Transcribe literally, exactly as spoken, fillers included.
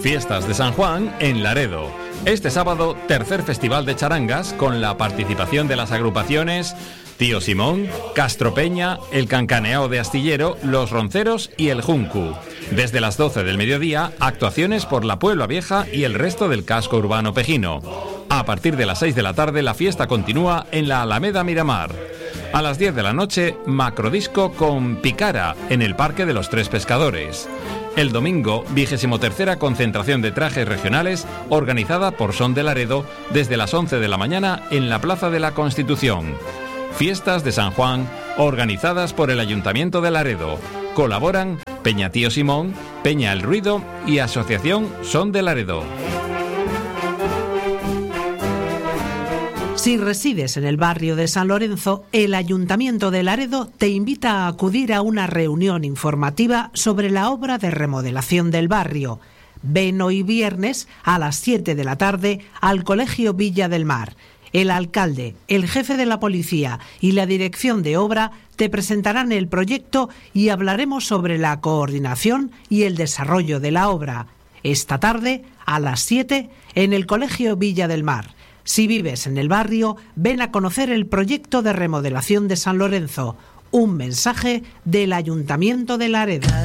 Fiestas de San Juan en Laredo. Este sábado, tercer festival de charangas con la participación de las agrupaciones Tío Simón, Castro Peña, El Cancaneao de Astillero, Los Ronceros y El Juncu. Desde las doce del mediodía, actuaciones por la Puebla Vieja y el resto del casco urbano pejino. A partir de las seis de la tarde, la fiesta continúa en la Alameda Miramar. A las diez de la noche, macrodisco con Picara en el Parque de los Tres Pescadores. El domingo, vigésimo tercera concentración de trajes regionales organizada por Son de Laredo desde las once de la mañana en la Plaza de la Constitución. Fiestas de San Juan organizadas por el Ayuntamiento de Laredo. Colaboran Peña Tío Simón, Peña El Ruido y Asociación Son de Laredo. Si resides en el barrio de San Lorenzo, el Ayuntamiento de Laredo te invita a acudir a una reunión informativa sobre la obra de remodelación del barrio. Ven hoy viernes a las siete de la tarde al Colegio Villa del Mar. El alcalde, el jefe de la policía y la dirección de obra te presentarán el proyecto y hablaremos sobre la coordinación y el desarrollo de la obra. Esta tarde, a las siete, en el Colegio Villa del Mar. Si vives en el barrio, ven a conocer el proyecto de remodelación de San Lorenzo. Un mensaje del Ayuntamiento de Laredo.